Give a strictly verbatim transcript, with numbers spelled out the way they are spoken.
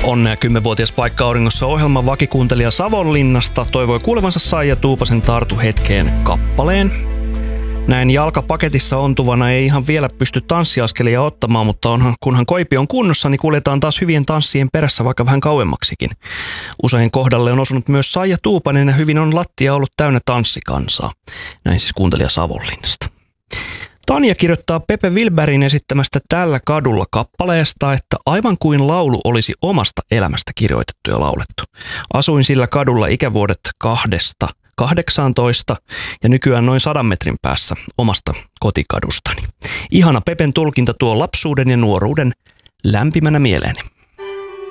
Onnea kymmenvuotias paikka auringossa -ohjelman vakikuuntelija Savonlinnasta toivoi kuulevansa Saija Tuupasen Tartu hetkeen -kappaleen. Näin jalkapaketissa ontuvana ei ihan vielä pysty tanssiaskelia ottamaan, mutta onhan, kunhan koipi on kunnossa, niin kuljetaan taas hyvien tanssien perässä vaikka vähän kauemmaksikin. Usein kohdalle on osunut myös Saija Tuupanen ja hyvin on lattia ollut täynnä tanssikansaa. Näin siis kuuntelija Savonlinnasta. Tanja kirjoittaa Pepe Wilbergin esittämästä Tällä kadulla -kappaleesta, että aivan kuin laulu olisi omasta elämästä kirjoitettu ja laulettu. Asuin sillä kadulla ikävuodet kahdesta kahdeksantoista ja nykyään noin sadan metrin päässä omasta kotikadustani. Ihana Pepen tulkinta tuo lapsuuden ja nuoruuden lämpimänä mieleeni.